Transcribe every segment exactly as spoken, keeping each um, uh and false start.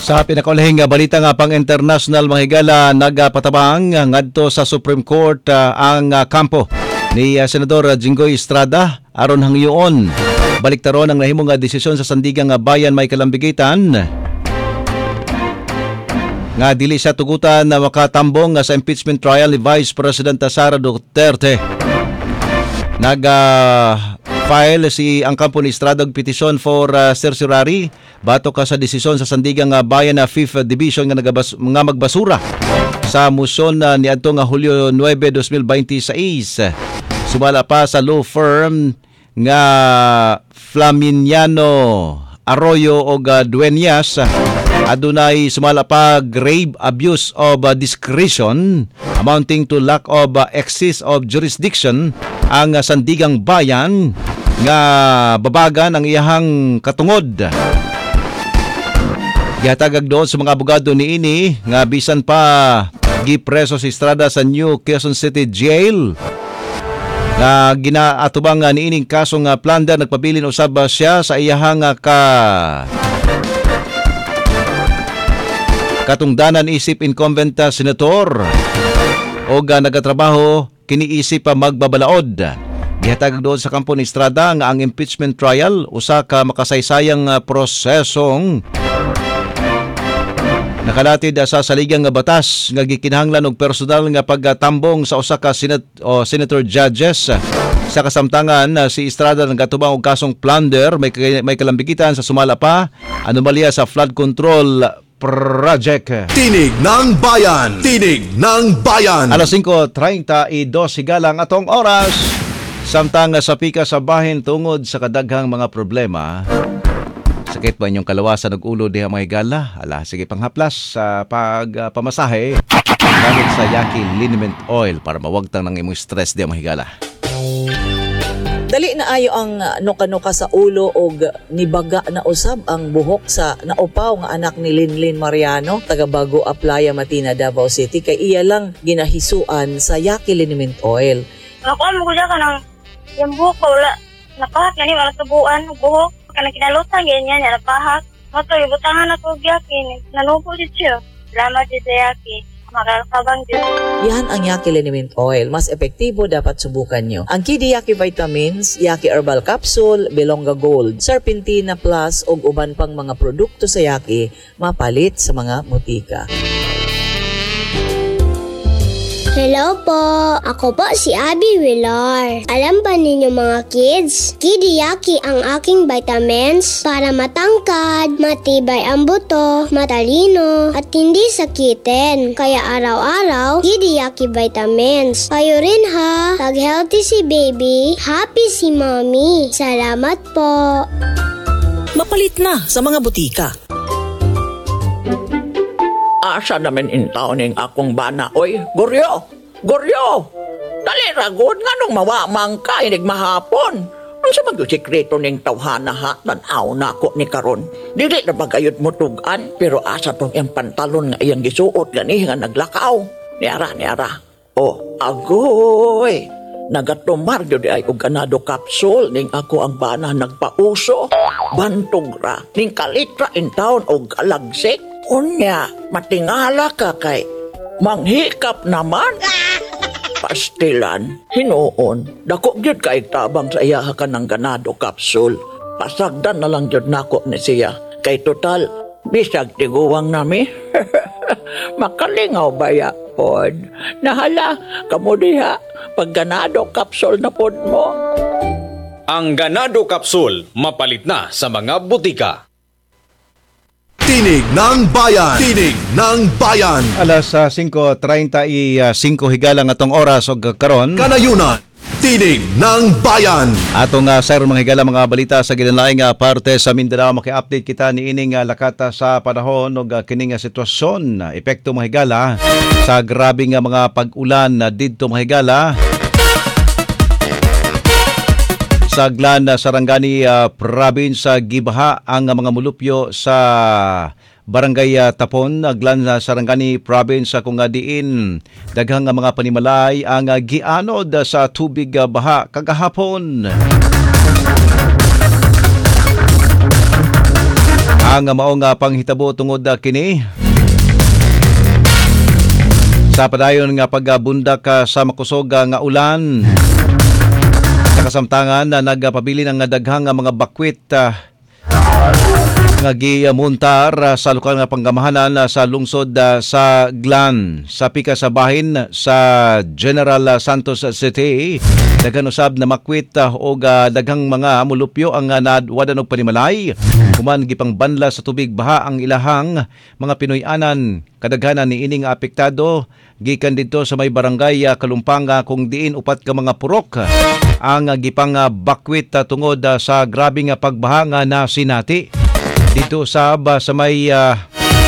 Sa pinakaulahing balita nga pang international mga higala, nagpatabang ngadto sa Supreme Court uh, ang uh, kampo ni uh, Senador Jinggoy Estrada aron hangyoon baliktaron ang nahimong uh, desisyon sa sandigang uh, bayan may kalambigitan nga dili siya tugutan na makatambong uh, sa impeachment trial ni Vice President Sara Duterte. Nag uh, file si ang kampo ni Estrada og petition for uh, certiorari batok ka sa desisyon sa sandigang uh, bayan na fifth Division nga nagabas nga magbasura sa musyon uh, ni adto nga Hulyo nine, twenty twenty-six. Sumala pa sa law firm nga Flaminiano Arroyo og uh, Dueñas, adunay sumala pa grave abuse of uh, discretion amounting to lack of uh, excess of jurisdiction ang uh, sandigang bayan nga babagan ang iyahang katungod. Gihatagag doon sa mga abogado ni ini nga bisan pa gipreso si Estrada sa New Quezon City Jail. Nga ginaatubang nga ni ining kaso nga plunder, nagpabilin usab siya sa iyahang ka katungdanan isip incumbent senator o nga nagatrabaho kiniisip pa magbabalaod. Gihatag doon sa kampo ni Estrada nga ang impeachment trial usa ka makasaysayang prosesong nakalatid sa saligang nga batas nga gikinahanglan og personal nga pagtambong sa usa ka senat o senator judges. Sa kasamtangan si Estrada nagatubang og kasong plunder may may kalambigitan sa sumala pa anomalya sa flood control project. Tinig ng Bayan! Tinig ng Bayan! Alas singko treinta-dos higalang atong oras. Samtang sa pika sa bahin tungod sa kadaghang mga problema. Sakit ba inyong kalawasan ng ulo diha mga higala? Ala, sige panghaplas sa pagpamasahe uh, gamit sa Yaki Liniment Oil para mawagtang ng imong stress diha mga higala. Dali na ayo ang nuka-nuka sa ulo og nibaga na usab ang buhok sa naupaw nga anak ni Linlin Mariano, taga Bago Aplaya, Matina, Davao City, kay iya lang ginahisuan sa Yaki Liniment Oil. Ako mo gud ka nang yung buhok ko wala napahak na ni wala tubuan buhok kana kinalutan ganyan ya napahak. Mato ibutangan ako Yaki nanubo jud siya. Salamat jud sa Yaki. Makakabang din. Yan ang Yaki Liniment Oil. Mas epektibo, dapat subukan nyo. Ang Kidi Yaki Vitamins, Yaki Herbal Capsule, Belonga Gold, Serpentina Plus, ug uban pang mga produkto sa Yaki, mapalit sa mga mutika. Hello po! Ako po si Abby Villar. Alam ba ninyo mga kids? Kidi Yaki ang aking vitamins para matangkad, matibay ang buto, matalino, at hindi sakitin. Kaya araw-araw, Kidi Yaki vitamins. Kayo rin ha! Pag healthy si baby, happy si mommy. Salamat po! Mapalit na sa mga butika. Asa naman intaw ning akong bana. Oy, Goryo! Goryo! Dali ragod nga nung mawamang ka inig mahapon. Ang sa mag-sikreto ning tawhana ha, tanaw na ako ni karon. Dili na bagayot mo tugan, pero asa tong yung pantalon nga iyang gisuot gani nga naglakaw. Niara, niara. Oh, agoy! Nagatumar yun ay og ganado capsule ning ako ang bana nagpauso. Bantog ra, ning kalitra in town og alagsik. Unya, matingala ka kay manghikap naman. Pastilan, hinuon, dako gyud kay tabang sa iya ka ng ganado capsule. Pasagdan na lang gyud nako ni siya. Kay total, bisag tiguwang nami. Makalingaw ba ya, pod? Nahala, kamo diha, pag ganado capsule na pod mo. Ang ganado capsule, mapalit na sa mga butika. Tinig ng Bayan! Tinig ng Bayan! Alas uh, singko treinta-cinco higalang atong oras o karon. Kanayunan! Tinig ng Bayan! Atong uh, sir mga higala mga balita sa ginalaing uh, parte sa Mindanao. Maki-update kita ni ining uh, lakata sa panahon o uh, kining uh, sitwasyon. Uh, epekto mga higala sa grabing uh, mga pag-ulan uh, didto mga higala. Sa Glan, Sarangani uh, Province, uh, gibaha ang uh, mga mulupyo sa Barangay uh, Tapon, uh, Glan, uh, Sarangani Province, uh, kung uh, diin daghang uh, mga panimalay ang uh, gianod uh, sa tubig uh, baha kagahapon. Ang maong uh, panghitabo tungod uh, kini sa padayon nga pagbundak uh, sa makusog uh, nga ulan. Sa kasamtangan na uh, nagpabili ng daghang uh, mga bakwit uh, nga gimuntar uh, sa lokal nga panggamahanan uh, sa lungsod uh, sa Glan sa pika sa bahin sa General uh, Santos City. Daghan usab na makwit uh, og uh, daghang mga mulupyo ang uh, nadwadan og panimalay. Human gipang banla sa tubig baha ang ilahang mga Pinoy-anan. Kadaghanan ni ining apektado gikan didto sa may barangay uh, Kalumpanga kung diin upat ka mga purok ang uh, gipang uh, bakwit uh, tungod uh, sa grabe nga pagbaha nga na sinati dito sa uh, sa may uh,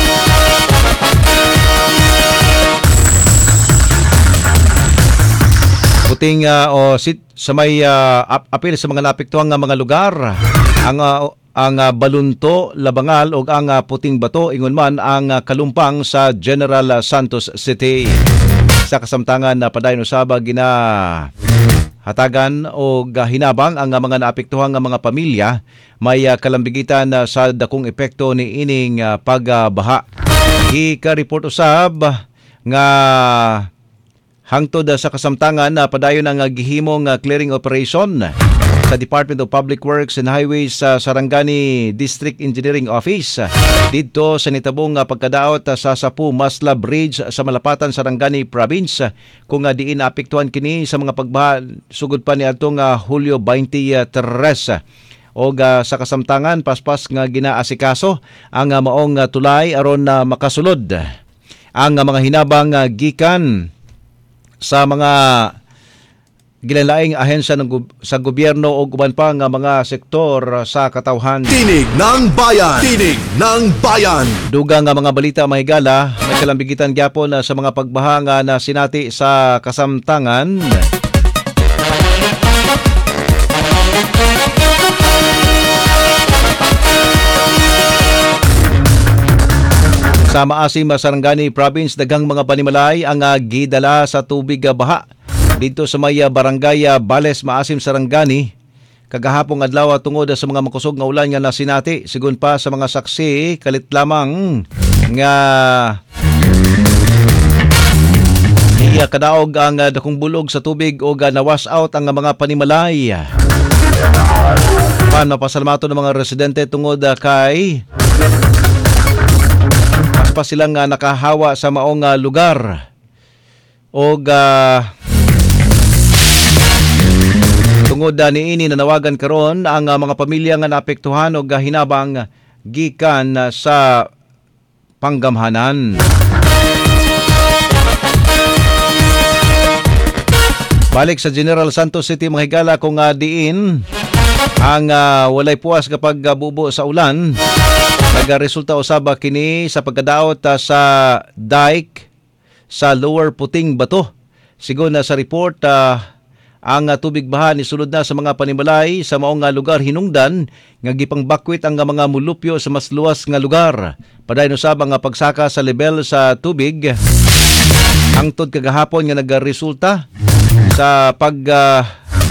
puting uh, o sit sa may uh, apil sa mga naapektuhang nga mga lugar. Ang uh, ang uh, Balunto, Labangal ug ang uh, Puting Bato ingon man ang uh, Kalumpang sa General uh, Santos City. Sa kasamtangan na uh, padayon usab gina hatagan o uh, hinabang ang uh, mga naapektuhang nga mga pamilya may uh, kalambigitan uh, sa dakong epekto ni ining uh, pagbaha. Ika-report usab nga hangtod uh, sa kasamtangan na uh, padayon ang uh, gihimong uh, clearing operation sa Department of Public Works and Highways sa uh, Sarangani District Engineering Office dito sa nitabong uh, pagkadaot uh, sa Sapu Masla Bridge sa Malapatan, Sarangani Province kung uh, diin naapektuhan kini sa mga pagbaha sugod pa ni atong uh, Hulyo twenty-three. O uh, sa kasamtangan paspas nga ginaasikaso ang uh, maong uh, tulay aron na uh, makasulod ang uh, mga hinabang uh, gikan sa mga ginalaing ahensya ng gu- sa gobyerno o uban pa nga mga sektor sa katawhan. Tinig ng Bayan! Tinig ng Bayan! Dugang nga mga balita mahigala, may kalambigitan gyapon sa mga pagbaha nga na sinati sa kasamtangan. Sa Maasim, Sarangani Province, daghang mga panimalay ang uh, gidala sa tubig uh, baha. Dito sa may uh, barangay uh, Bales, Maasim, Sarangani, kagahapong adlaw tungod sa mga makusog nga ulan nga nasinati. Sigun pa sa mga saksi, kalit lamang nga iya kadaog ang uh, dakong bulog sa tubig o uh, na-wash out ang uh, mga panimalay. Pan mapasalamato ng mga residente tungod uh, kay pa silang uh, nakahawa sa maong uh, lugar o uh, tungod uh, niini nanawagan karon ang uh, mga pamilya nga naapektuhan og uh, hinabang gikan uh, sa panggamhanan. Balik sa General Santos City mga higala kung uh, diin ang uh, walay puwas kapag uh, bubo sa ulan. Nagaresulta usab kini sa pagkadaot uh, sa dike sa Lower Puting Bato. Sigon na sa report, uh, ang uh, tubig baha ni sulod na sa mga panimalay sa maong uh, lugar hinungdan nga gipang bakwit ang uh, mga mulupyo sa mas luwas nga lugar. Padayon usab ang uh, pagsaka sa level sa tubig hangtod kagahapon nga nagaresulta sa pag uh,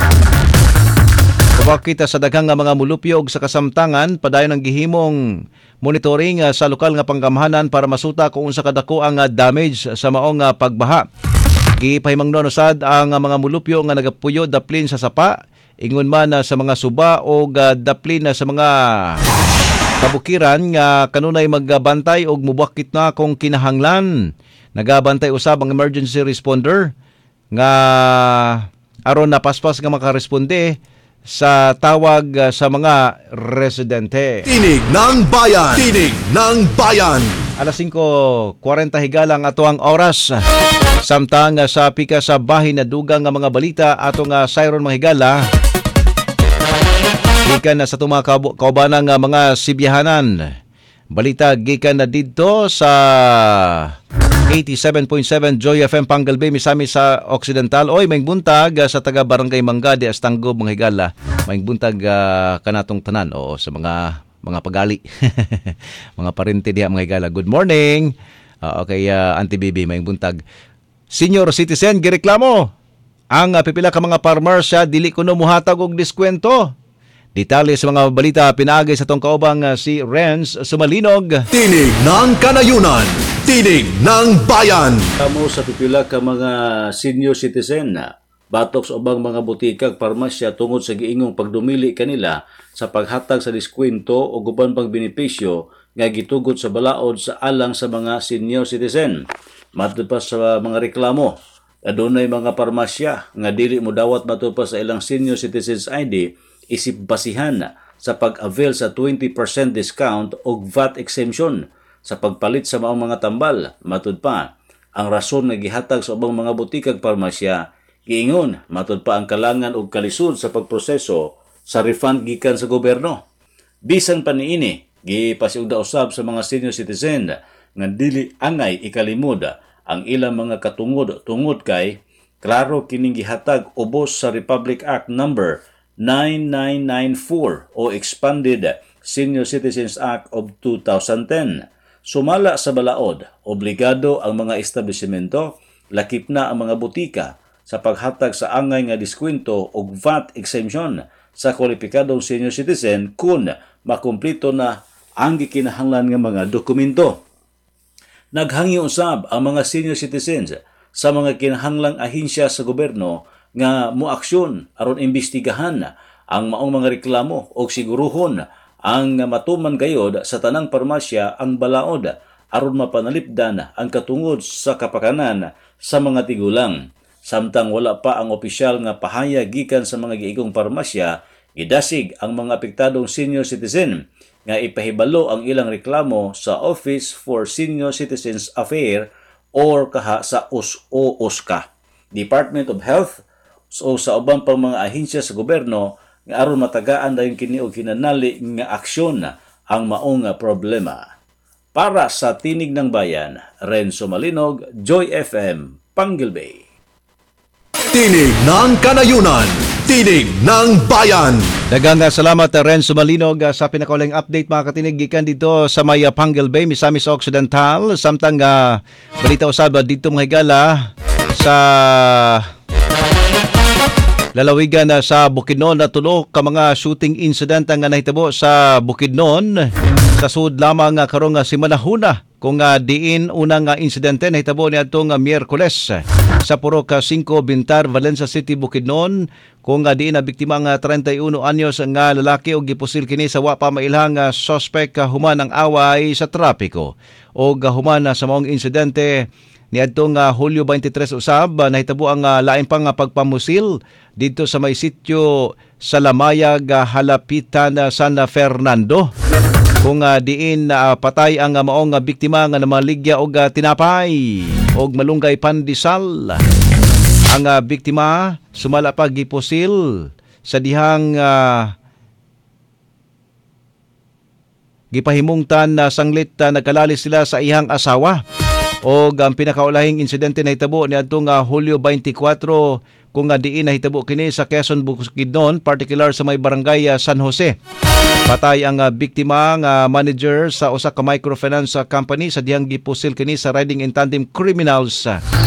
Pabakita sa daghang nga mga mulupyo ug sa kasamtangan padayon ang gihimong monitoring uh, sa lokal nga panggamahanan para masuta kung unsa kadako ang uh, damage sa maong uh, pagbaha. Gipahimangnon usad ang uh, mga mulupyo nga nagapuyo daplin sa sapa ingon man uh, sa mga suba o uh, daplin uh, sa mga kabukiran nga kanunay magbantay og mubakit na kung kinahanglan. Nagabantay usab ang emergency responder nga aron napaspas nga makaresponde sa tawag uh, sa mga residente. Tinig ng Bayan! Tinig ng Bayan! Alas singko kwarenta higalang ato ang oras. Samtang uh, sa pika sa bahin na dugang nga mga balita ato nga Siron mga higala. Gikan na sa tuma kaubanang uh, mga sibiyahanan. Balita gikan na dito sa eighty-seven point seven Joy F M Pangalbe misami sa Occidental. Oy, maing buntag uh, sa taga Barangay Mangga di Astanggo mga higala. Maing buntag uh, kanatong tanan o sa mga mga pagali. Mga parente diha mga higala. Good morning. Uh, okay, uh, Auntie Bibi, maing buntag. Senior citizen gireklamo. Ang uh, pipila ka mga farmers sa uh, dili kuno muhatag og diskwento. Detalye sa mga balita pinaagi sa tong kaubang uh, si Renz Sumalinog. Tinig ng Kanayunan, Tinig ng Bayan. Kamo sa pipila ka mga senior citizen na batok sa ubang mga butikag parmasya tungod sa giingong pagdumili kanila sa paghatag sa diskwento o guban pang benepisyo nga gitugot sa balaod sa alang sa mga senior citizen. Matod pa sa mga reklamo, adunay mga parmasya nga dili mo dawat matod pa sa ilang senior citizens I D isip basihan sa pag-avail sa twenty percent discount o V A T exemption sa pagpalit sa maong mga tambal. Matod pa, ang rason nga gihatag sa ubang mga butikag parmasya giingon matod pa ang kalangan og kalisod sa pagproseso sa refund gikan sa gobyerno. Bisan pa niini, gipasiugda usab sa mga senior citizen nga dili angay ikalimod ang ilang mga katungod tungod kay klaro kining gihatag ubos sa Republic Act number nine nine nine four o Expanded Senior Citizens Act of two thousand ten. Sumala sa balaod, obligado ang mga establishmento, lakip na ang mga butika sa paghatag sa angay nga diskwento o V A T exemption sa kwalipikadong senior citizen kung makumplito na ang gikinahanglan nga mga dokumento. Naghangi usab ang mga senior citizens sa mga kinahanglang ahensya sa gobyerno nga moaksyon aron imbestigahan ang maong mga reklamo o siguruhon ang matuman gayod sa tanang parmasya ang balaod aron mapanalipdan ang katungod sa kapakanan sa mga tigulang. Samtang wala pa ang opisyal nga pahayag gikan sa mga giigong parmasya, gidasig ang mga apektadong senior citizen nga ipahibalo ang ilang reklamo sa Office for Senior Citizens Affairs or kaha sa O S C A, Department of Health o sa ubang pang mga ahensya sa gobyerno nga aron matagaan dayon kini og kinanali nga aksyon ang maong problema. Para sa Tinig ng Bayan, Renzo Malinog, Joy F M, Panggilbay. Tinig ng Kanayunan, Tinig ng Bayan. Daghang salamat Renzo Malinog sa pinakaulang update mga katinig gikan dito sa may Panggilbay, Misamis Occidental. Samtang uh, balita usab dito mga higala sa lalawigan na sa Bukidnon na tulo ka mga shooting incident ang nahitabo sa Bukidnon sa sud lamang karong simanahuna kung uh, diin unang uh, insidente nahitabo niadtong uh, Miyerkules sa puro ka five Bintar, Valencia City, Bukidnon kung uh, diin na biktima nga thirty-one anyos nga lalaki og gipusil kini sa wa pa mailhang uh, suspect uh, human ang away sa trapiko og uh, human uh, sa maong insidente niadtong uh, Hulyo twenty-three usab uh, nahitabo ang uh, lain pang uh, pagpamusil dito sa may sitio sa Lamayag, uh, halapitan uh, San Fernando kung uh, diin uh, patay ang uh, maong uh, biktima nga namaligya og uh, tinapay og malunggay pandesal. Ang uh, biktima sumala pa gipusil sa dihang uh, gipahimungtan na uh, sanglit uh, nagkalalis sila sa ihang asawa. O ang pinakaulahing insidente na hitabo niadtong uh, Hulyo twenty-four kung nga diin na hitabo kini sa Quezon, Bukidnon, particular sa may barangay uh, San Jose. Patay ang uh, biktima nga manager sa usa ka microfinance company sa dihang gipusil kini sa riding in tandem criminals uh,